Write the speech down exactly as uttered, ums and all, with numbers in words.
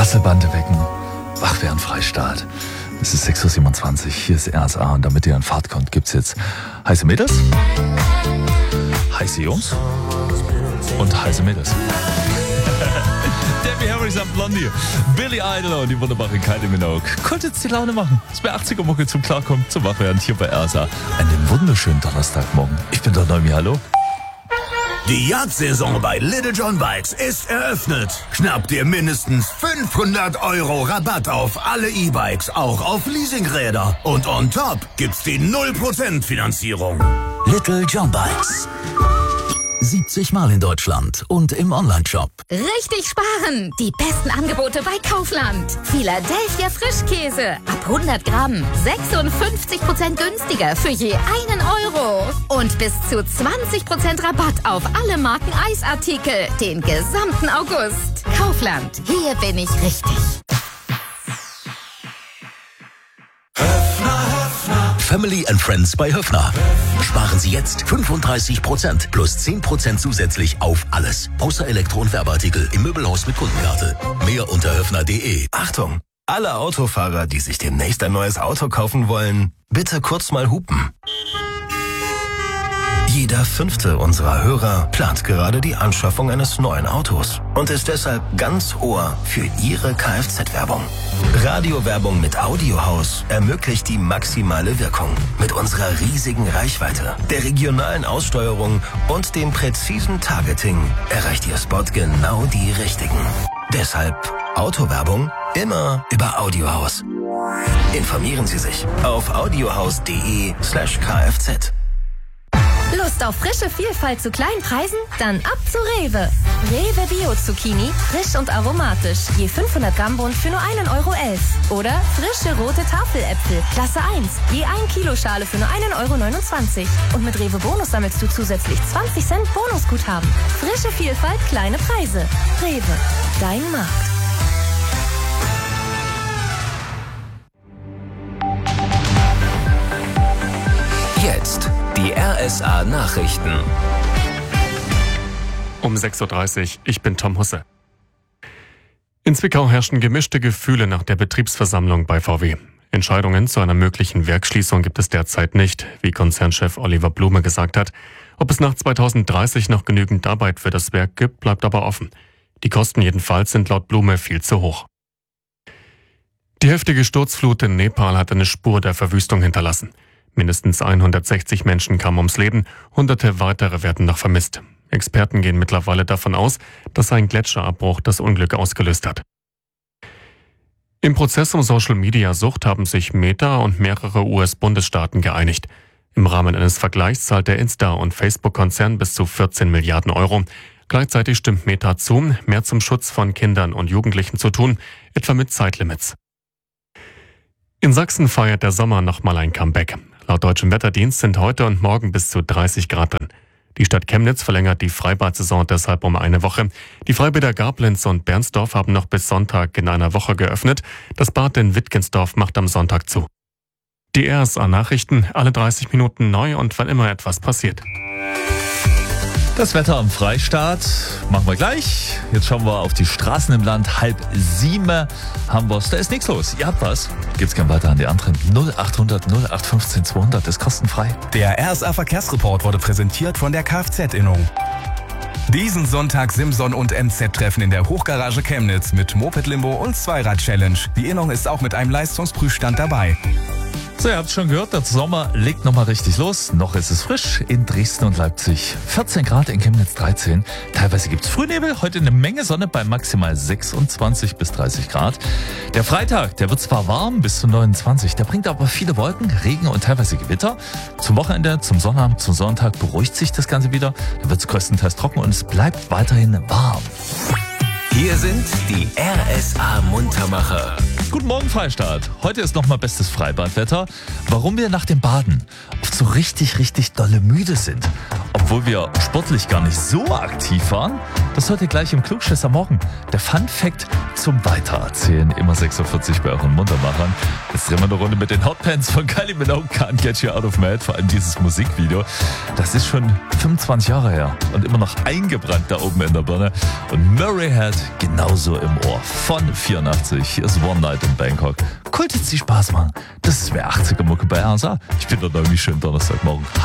Rasselbande wecken, wach werden Freistaat. Es ist sechs Uhr siebenundzwanzig, hier ist R S A und damit ihr in Fahrt kommt, gibt's jetzt heiße Mädels, heiße Jungs und heiße Mädels. Debbie Harry samt Blondie, Billy Idol und die wunderbare Kylie Minogue. Konnte jetzt die Laune machen. Es wäre achtziger Mucke zum Klarkommen, zum Wachwerden hier bei R S A. Einen wunderschönen Donnerstagmorgen. Ich bin der Neumi, hallo. Die Jagdsaison bei Little John Bikes ist eröffnet. Schnapp dir mindestens fünfhundert Euro Rabatt auf alle E-Bikes, auch auf Leasingräder. Und on top gibt's die null Prozent Finanzierung. Little John Bikes. siebzig Mal in Deutschland und im Onlineshop. Richtig sparen! Die besten Angebote bei Kaufland. Philadelphia Frischkäse ab hundert Gramm. sechsundfünfzig Prozent günstiger für je einen Euro. Und bis zu zwanzig Prozent Rabatt auf alle Marken Eisartikel. Den gesamten August. Kaufland. Hier bin ich richtig. Family and Friends bei Höffner. Sparen Sie jetzt fünfunddreißig Prozent plus zehn Prozent zusätzlich auf alles. Außer Elektro- und Werbeartikel im Möbelhaus mit Kundenkarte. Mehr unter höffner punkt de. Achtung! Alle Autofahrer, die sich demnächst ein neues Auto kaufen wollen, bitte kurz mal hupen. Jeder fünfte unserer Hörer plant gerade die Anschaffung eines neuen Autos und ist deshalb ganz Ohr für Ihre Kfz-Werbung. Radiowerbung mit Audiohaus ermöglicht die maximale Wirkung. Mit unserer riesigen Reichweite, der regionalen Aussteuerung und dem präzisen Targeting erreicht Ihr Spot genau die Richtigen. Deshalb Autowerbung immer über Audiohaus. Informieren Sie sich auf audiohaus punkt de slash kfz. Lust auf frische Vielfalt zu kleinen Preisen? Dann ab zu Rewe. Rewe Bio Zucchini, frisch und aromatisch. Je fünfhundert Gramm Bund für nur einen Euro elf. Oder frische rote Tafeläpfel, Klasse eins. Je ein Kilo Schale für nur einen Euro neunundzwanzig. Und mit Rewe Bonus sammelst du zusätzlich zwanzig Cent Bonusguthaben. Frische Vielfalt, kleine Preise. Rewe, dein Markt. Jetzt die R S A Nachrichten. Um sechs Uhr dreißig, ich bin Tom Husse. In Zwickau herrschen gemischte Gefühle nach der Betriebsversammlung bei V W. Entscheidungen zu einer möglichen Werksschließung gibt es derzeit nicht, wie Konzernchef Oliver Blume gesagt hat. Ob es nach zweitausenddreißig noch genügend Arbeit für das Werk gibt, bleibt aber offen. Die Kosten jedenfalls sind laut Blume viel zu hoch. Die heftige Sturzflut in Nepal hat eine Spur der Verwüstung hinterlassen. Mindestens hundertsechzig Menschen kamen ums Leben, hunderte weitere werden noch vermisst. Experten gehen mittlerweile davon aus, dass ein Gletscherabbruch das Unglück ausgelöst hat. Im Prozess um Social-Media-Sucht haben sich Meta und mehrere U S-Bundesstaaten geeinigt. Im Rahmen eines Vergleichs zahlt der Insta- und Facebook-Konzern bis zu vierzehn Milliarden Euro. Gleichzeitig stimmt Meta zu, mehr zum Schutz von Kindern und Jugendlichen zu tun, etwa mit Zeitlimits. In Sachsen feiert der Sommer nochmal ein Comeback. Laut deutschem Wetterdienst sind heute und morgen bis zu dreißig Grad drin. Die Stadt Chemnitz verlängert die Freibad-Saison deshalb um eine Woche. Die Freibäder Gablenz und Bernsdorf haben noch bis Sonntag in einer Woche geöffnet. Das Bad in Wittgensdorf macht am Sonntag zu. Die R S A-Nachrichten, alle dreißig Minuten neu und wann immer etwas passiert. Das Wetter am Freistaat machen wir gleich. Jetzt schauen wir auf die Straßen im Land. Halb sieben haben wir's. Da ist nichts los. Ihr habt was. Geht's gern weiter an die anderen. null achthundert null acht fünfzehn zweihundert ist kostenfrei. Der R S A-Verkehrsreport wurde präsentiert von der Kfz-Innung. Diesen Sonntag Simson und M Z-Treffen in der Hochgarage Chemnitz mit Moped-Limbo und Zweirad-Challenge. Die Innung ist auch mit einem Leistungsprüfstand dabei. So, ihr habt es schon gehört, der Sommer legt nochmal richtig los. Noch ist es frisch in Dresden und Leipzig. vierzehn Grad, in Chemnitz dreizehn. Teilweise gibt es Frühnebel, heute eine Menge Sonne bei maximal sechsundzwanzig bis dreißig Grad. Der Freitag, der wird zwar warm bis zu neunundzwanzig, der bringt aber viele Wolken, Regen und teilweise Gewitter. Zum Wochenende, zum Sonnabend, zum Sonntag beruhigt sich das Ganze wieder. Da wird es größtenteils trocken und es bleibt weiterhin warm. Hier sind die R S A-Muntermacher. Guten Morgen, Freistaat. Heute ist nochmal bestes Freibadwetter. Warum wir nach dem Baden oft so richtig, richtig dolle müde sind obwohl wir sportlich gar nicht so aktiv waren. Das heute gleich im Klugscheißer Morgen. Der Fun-Fact zum Weitererzählen. Immer sechs Uhr vierzig bei euren Muntermachern. Jetzt drehen wir eine Runde mit den Hotpants von Kylie Minogue, Can't Get You Out of My Head. Vor allem dieses Musikvideo. Das ist schon fünfundzwanzig Jahre her und immer noch eingebrannt da oben in der Birne. Und Murray Head genauso im Ohr. Von vierundachtzig. Hier ist One Night in Bangkok. Kultet sie Spaß machen. Das ist mehr achtziger Mucke bei R S A. Ich bin der Neumi. Schönen Donnerstagmorgen.